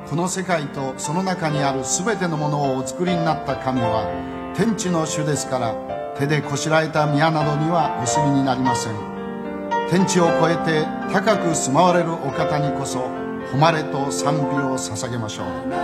この世界とその中にあるすべてのものをお作りになった神は天地の主ですから、手でこしらえた宮などにはお住みになりません。天地を超えて高く住まわれるお方にこそ誉れと賛美を捧げましょう。